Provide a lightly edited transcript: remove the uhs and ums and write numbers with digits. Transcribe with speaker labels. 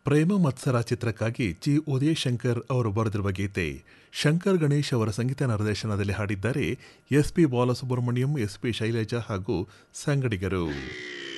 Speaker 1: ಪ್ರೇಮ ಮತ್ಸರ ಚಿತ್ರಕ್ಕಾಗಿ ಜಿ ಉದಯಶಂಕರ್ ಅವರು ಬರೆದಿರುವ ಗೀತೆ ಶಂಕರ್ ಗಣೇಶ್ ಅವರ ಸಂಗೀತ ನಿರ್ದೇಶನದಲ್ಲಿ ಹಾಡಿದ್ದಾರೆ S P Balasubrahmanyam, S P Shailaja ಹಾಗೂ ಸಂಗಡಿಗರು.